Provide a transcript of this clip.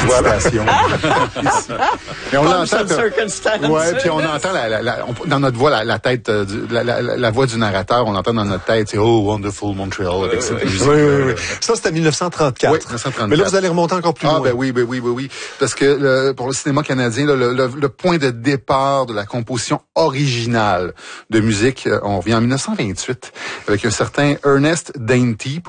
citation. Mais on l'entend. Ouais, puis on entend dans notre voix la tête, la voix du narrateur, on entend dans notre tête, c'est Oh, Wonderful Montreal avec cette musique. Oui. Ça, c'était 1934. Oui, 1934. Mais là, vous allez remonter encore plus loin. Ben oui. Parce que pour le cinéma canadien, le point de départ de la composition originale de musique, on revient en 1928 avec un certain Ernest Dainty.